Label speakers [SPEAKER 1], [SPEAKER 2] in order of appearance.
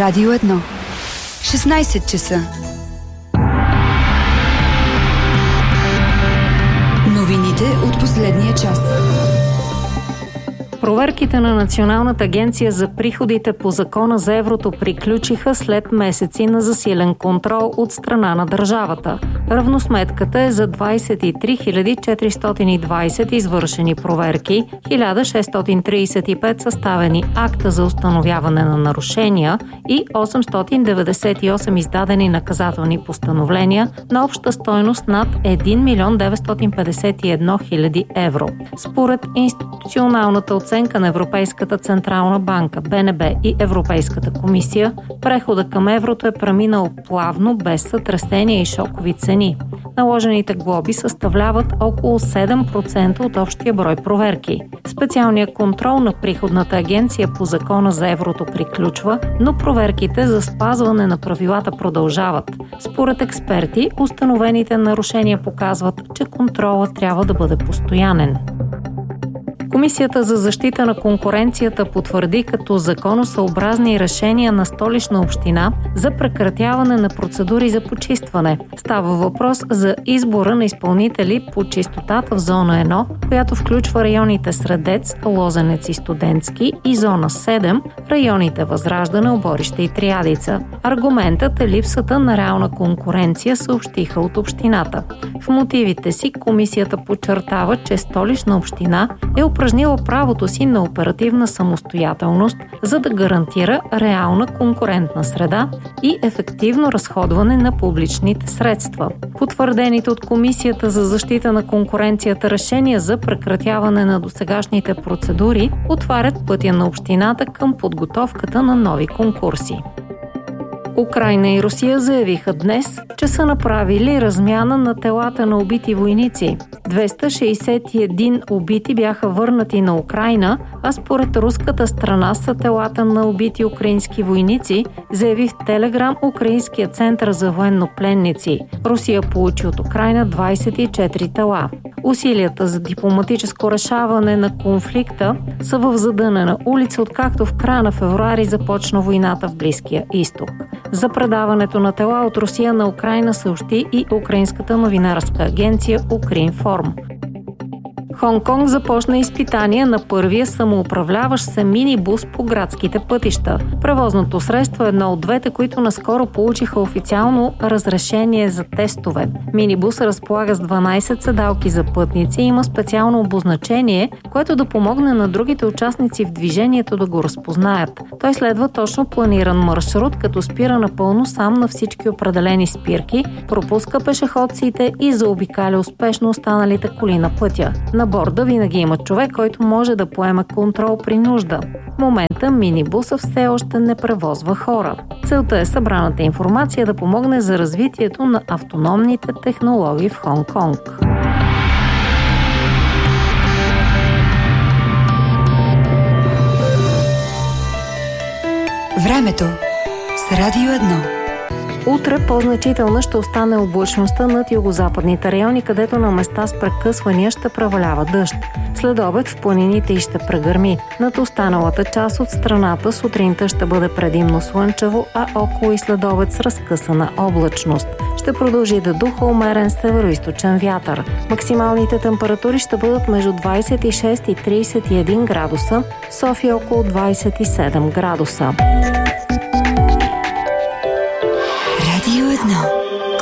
[SPEAKER 1] Радио 1. 16 часа. Новините от последния час.
[SPEAKER 2] Проверките на Националната агенция за приходите по Закона за еврото приключиха след месеци на засилен контрол от страна на държавата. Равносметката е за 23 420 извършени проверки, 1635 съставени акта за установяване на нарушения и 898 издадени наказателни постановления на обща стойност над 1 милион 951 хиляди евро. Според институционалната оценка на Европейската централна банка, БНБ и Европейската комисия, прехода към еврото е преминал плавно, без сътресения и шокови цени. Наложените глоби съставляват около 7% от общия брой проверки. Специалният контрол на приходната агенция по Закона за еврото приключва, но проверките за спазване на правилата продължават. Според експерти, установените нарушения показват, че контролът трябва да бъде постоянен. Комисията за защита на конкуренцията потвърди като законосъобразни решения на Столична община за прекратяване на процедури за почистване. Става въпрос за избора на изпълнители по чистотата в зона 1, която включва районите Средец, Лозенец и Студентски, и зона 7, районите Възраждане, Оборище и Триадица. Аргументът е липсата на реална конкуренция, съобщиха от общината. В мотивите си комисията подчертава, че Столична община е упражнила правото си на оперативна самостоятелност, за да гарантира реална конкурентна среда и ефективно разходване на публичните средства. Потвърдените от Комисията за защита на конкуренцията решения за прекратяване на досегашните процедури отварят пътя на общината към подготовката на нови конкурси. Украйна и Русия заявиха днес, че са направили размяна на телата на убити войници. 261 убити бяха върнати на Украйна, а според руската страна са телата на убити украински войници, заяви в Телеграм Украинския център за военнопленници. Русия получи от Украйна 24 тела. Усилията за дипломатическо решаване на конфликта са в задънена улица, откакто в края на февруари започна войната в Близкия изток. За предаването на тела от Русия на Украйна съобщи и украинската новинарска агенция Укринформ. Хонг-Конг започна изпитание на първия самоуправляващ се минибус по градските пътища. Превозното средство е едно от двете, които наскоро получиха официално разрешение за тестове. Минибус разполага с 12 седалки за пътници и има специално обозначение, което да помогне на другите участници в движението да го разпознаят. Той следва точно планиран маршрут, като спира напълно сам на всички определени спирки, пропуска пешеходците и заобикаля успешно останалите коли на пътя. На борда винаги има човек, който може да поеме контрол при нужда. В момента минибусът все още не превозва хора. Целта е събраната информация да помогне за развитието на автономните технологии в Хонг-Конг.
[SPEAKER 1] Времето с Радио 1.
[SPEAKER 2] Утре по-значителна ще остане облачността над югозападните райони, където на места с прекъсвания ще превалява дъжд. След обед в планините и ще прегърми. Над останалата част от страната сутринта ще бъде предимно слънчево, а около и след обед с разкъсана облачност. Ще продължи да духа умерен североизточен вятър. Максималните температури ще бъдат между 26 и 31 градуса, София около 27 градуса.
[SPEAKER 1] Радио 1.